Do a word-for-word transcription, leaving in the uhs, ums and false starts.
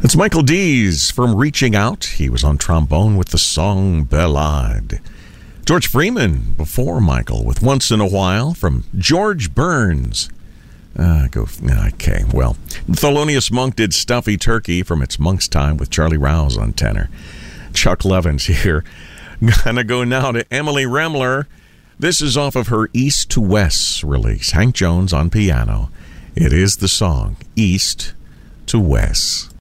It's Michael Dees from Reaching Out. He was on trombone with the song Ballade. George Freeman before Michael with Once in a While from George Burns. Uh, go okay. Well, Thelonious Monk did Stuffy Turkey from It's Monk's Time with Charlie Rouse on tenor. Chuck Levin's here. Gonna go now to Emily Remler. This is off of her East to West release. Hank Jones on piano. It is the song East to West.